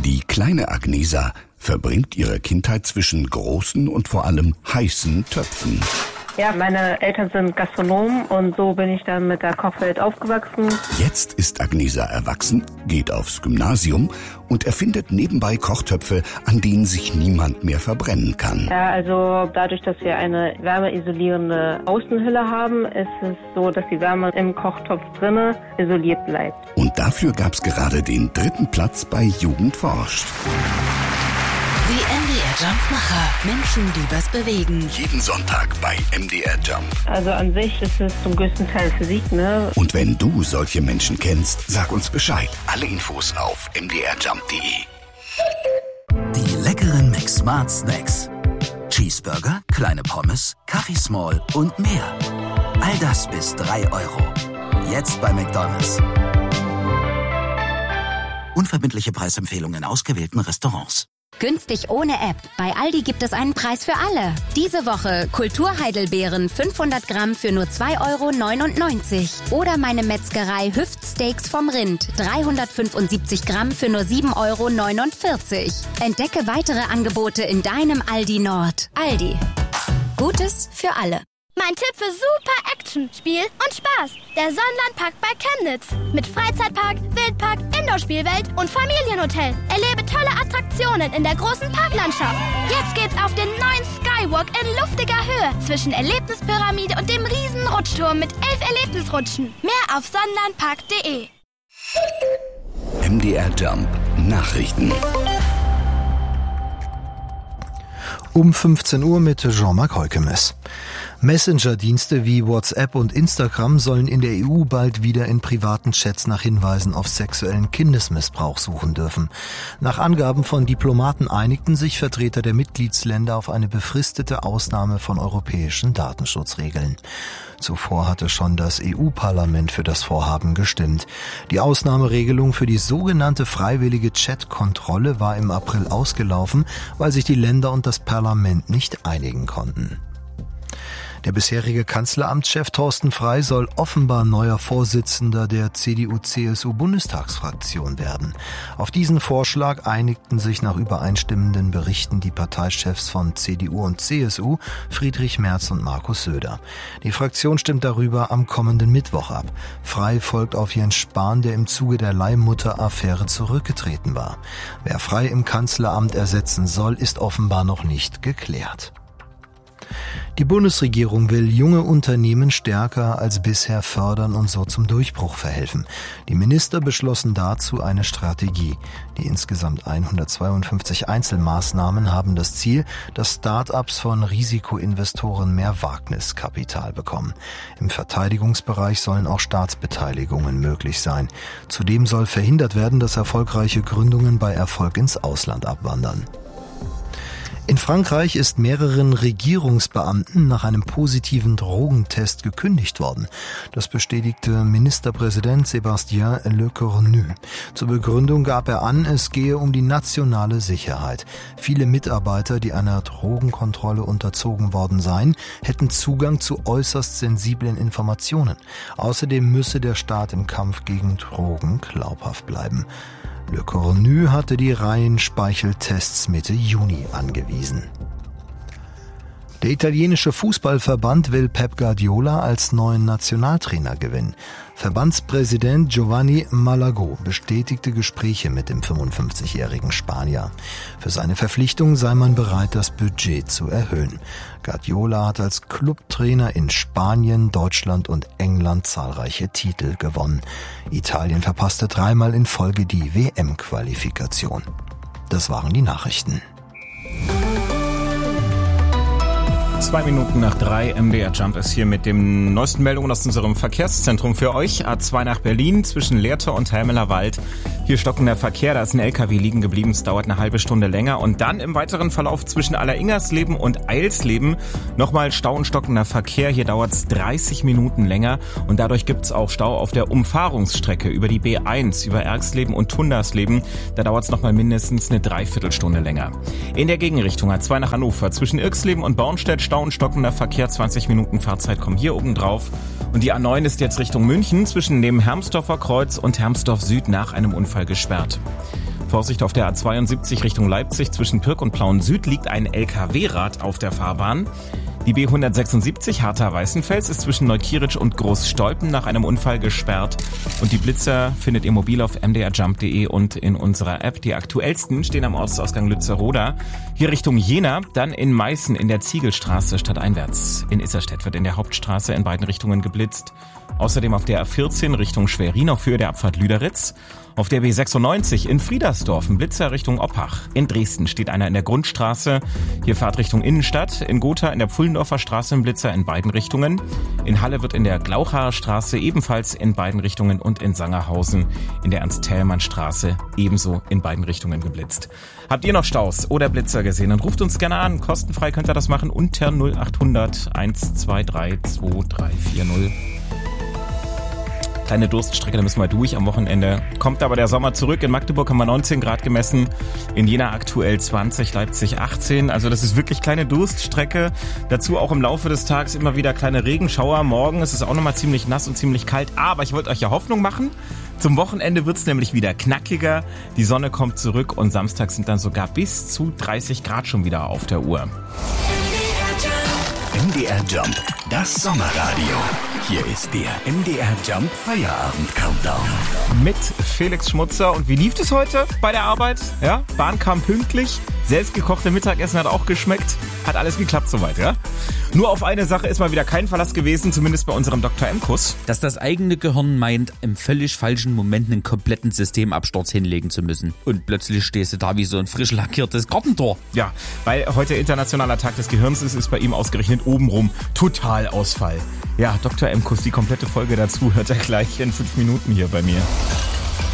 Die kleine Agnesa verbringt ihre Kindheit zwischen großen und vor allem heißen Töpfen. Ja, meine Eltern sind Gastronomen und so bin ich dann mit der Kochwelt aufgewachsen. Jetzt ist Agnesa erwachsen, geht aufs Gymnasium und erfindet nebenbei Kochtöpfe, an denen sich niemand mehr verbrennen kann. Ja, also dadurch, dass wir eine wärmeisolierende Außenhülle haben, ist es so, dass die Wärme im Kochtopf drinne isoliert bleibt. Und dafür gab's gerade den 3. Platz bei Jugend forscht. Die MDR Jump-Macher. Menschen, die was bewegen. Jeden Sonntag bei MDR Jump. Also an sich ist es zum größten Teil Physik, ne? Und wenn du solche Menschen kennst, sag uns Bescheid. Alle Infos auf mdrjump.de. Die leckeren McSmart Snacks. Cheeseburger, kleine Pommes, Kaffee Small und mehr. All das bis 3 €. Jetzt bei McDonald's. Unverbindliche Preisempfehlungen in ausgewählten Restaurants. Günstig ohne App. Bei Aldi gibt es einen Preis für alle. Diese Woche Kulturheidelbeeren 500 Gramm für nur 2,99 €. Oder meine Metzgerei Hüftsteaks vom Rind 375 Gramm für nur 7,49 €. Entdecke weitere Angebote in deinem Aldi Nord. Aldi. Gutes für alle. Mein Tipp für super Action, Spiel und Spaß. Der Sonnenlandpark bei Chemnitz. Mit Freizeitpark, Wildpark, Indoor-Spielwelt und Familienhotel. Erlebe tolle Attraktionen in der großen Parklandschaft. Jetzt geht's auf den neuen Skywalk in luftiger Höhe zwischen Erlebnispyramide und dem riesen Rutschturm mit 11 Erlebnisrutschen. Mehr auf sonnenlandpark.de. MDR Jump Nachrichten. Um 15 Uhr mit Jean-Marc Heukemes. Messenger-Dienste wie WhatsApp und Instagram sollen in der EU bald wieder in privaten Chats nach Hinweisen auf sexuellen Kindesmissbrauch suchen dürfen. Nach Angaben von Diplomaten einigten sich Vertreter der Mitgliedsländer auf eine befristete Ausnahme von europäischen Datenschutzregeln. Zuvor hatte schon das EU-Parlament für das Vorhaben gestimmt. Die Ausnahmeregelung für die sogenannte freiwillige Chat-Kontrolle war im April ausgelaufen, weil sich die Länder und das Parlament nicht einigen konnten. Der bisherige Kanzleramtschef Thorsten Frey soll offenbar neuer Vorsitzender der CDU-CSU-Bundestagsfraktion werden. Auf diesen Vorschlag einigten sich nach übereinstimmenden Berichten die Parteichefs von CDU und CSU, Friedrich Merz und Markus Söder. Die Fraktion stimmt darüber am kommenden Mittwoch ab. Frey folgt auf Jens Spahn, der im Zuge der Leihmutter-Affäre zurückgetreten war. Wer Frey im Kanzleramt ersetzen soll, ist offenbar noch nicht geklärt. Die Bundesregierung will junge Unternehmen stärker als bisher fördern und so zum Durchbruch verhelfen. Die Minister beschlossen dazu eine Strategie. Die insgesamt 152 Einzelmaßnahmen haben das Ziel, dass Start-ups von Risikoinvestoren mehr Wagniskapital bekommen. Im Verteidigungsbereich sollen auch Staatsbeteiligungen möglich sein. Zudem soll verhindert werden, dass erfolgreiche Gründungen bei Erfolg ins Ausland abwandern. In Frankreich ist mehreren Regierungsbeamten nach einem positiven Drogentest gekündigt worden. Das bestätigte Ministerpräsident Sébastien Lecornu. Zur Begründung gab er an, es gehe um die nationale Sicherheit. Viele Mitarbeiter, die einer Drogenkontrolle unterzogen worden seien, hätten Zugang zu äußerst sensiblen Informationen. Außerdem müsse der Staat im Kampf gegen Drogen glaubhaft bleiben. Lecornu hatte die Reihenspeichertests Mitte Juni angewiesen. Der italienische Fußballverband will Pep Guardiola als neuen Nationaltrainer gewinnen. Verbandspräsident Giovanni Malago bestätigte Gespräche mit dem 55-jährigen Spanier. Für seine Verpflichtung sei man bereit, das Budget zu erhöhen. Guardiola hat als Clubtrainer in Spanien, Deutschland und England zahlreiche Titel gewonnen. Italien verpasste 3-mal in Folge die WM-Qualifikation. Das waren die Nachrichten. 2 Minuten nach 3, MDR Jump ist hier mit den neuesten Meldungen aus unserem Verkehrszentrum für euch. A2 nach Berlin zwischen Lehrte und Helmeler Wald. Hier stockender Verkehr, da ist ein LKW liegen geblieben, es dauert eine halbe Stunde länger. Und dann im weiteren Verlauf zwischen Alleringersleben und Eilsleben nochmal Stau und stockender Verkehr. Hier dauert es 30 Minuten länger und dadurch gibt es auch Stau auf der Umfahrungsstrecke über die B1, über Erxleben und Tundersleben. Da dauert es nochmal mindestens eine Dreiviertelstunde länger. In der Gegenrichtung A2 nach Hannover zwischen Irxleben und Bornstedt Stau und stockender Verkehr, 20 Minuten Fahrzeit kommen hier oben drauf. Und die A9 ist jetzt Richtung München zwischen dem Hermsdorfer Kreuz und Hermsdorf Süd nach einem Unfall gesperrt. Vorsicht auf der A72 Richtung Leipzig. Zwischen Pirk und Plauen Süd liegt ein LKW-Rad auf der Fahrbahn. Die B176 Hartha-Weißenfels ist zwischen Neukirch und Großstolpen nach einem Unfall gesperrt. Und die Blitzer findet ihr mobil auf mdrjump.de und in unserer App. Die aktuellsten stehen am Ortsausgang Lützeroda. Hier Richtung Jena, dann in Meißen in der Ziegelstraße stadteinwärts. In Isserstedt wird in der Hauptstraße in beiden Richtungen geblitzt. Außerdem auf der A14 Richtung Schwerin auf Höhe der Abfahrt Lüderitz. Auf der B96 in Friedersdorf ein Blitzer Richtung Oppach. In Dresden steht einer in der Grundstraße. Hier Fahrt Richtung Innenstadt. In Gotha in der Pfullendorfer Straße ein Blitzer in beiden Richtungen. In Halle wird in der Glauchaer Straße ebenfalls in beiden Richtungen und in Sangerhausen in der Ernst-Thälmann-Straße ebenso in beiden Richtungen geblitzt. Habt ihr noch Staus oder Blitzer gesehen? Dann ruft uns gerne an. Kostenfrei könnt ihr das machen unter 0800 123 2340. Kleine Durststrecke, da müssen wir durch am Wochenende. Kommt aber der Sommer zurück. In Magdeburg haben wir 19 Grad gemessen. In Jena aktuell 20, Leipzig 18. Also das ist wirklich kleine Durststrecke. Dazu auch im Laufe des Tages immer wieder kleine Regenschauer. Morgen ist es auch nochmal ziemlich nass und ziemlich kalt. Aber ich wollte euch ja Hoffnung machen. Zum Wochenende wird's nämlich wieder knackiger. Die Sonne kommt zurück und Samstag sind dann sogar bis zu 30 Grad schon wieder auf der Uhr. MDR Jump, das Sommerradio. Hier ist der MDR Jump Feierabend Countdown. Mit Felix Schmutzer. Und wie lief es heute bei der Arbeit? Ja, Bahn kam pünktlich. Selbstgekochte Mittagessen hat auch geschmeckt. Hat alles geklappt soweit, ja? Nur auf eine Sache ist mal wieder kein Verlass gewesen, zumindest bei unserem Dr. M-Kuss. Dass das eigene Gehirn meint, im völlig falschen Moment einen kompletten Systemabsturz hinlegen zu müssen. Und plötzlich stehst du da wie so ein frisch lackiertes Gartentor. Ja, weil heute internationaler Tag des Gehirns ist bei ihm ausgerechnet obenrum Totalausfall. Ja, Dr. M-Kuss, die komplette Folge dazu hört er gleich in 5 Minuten hier bei mir.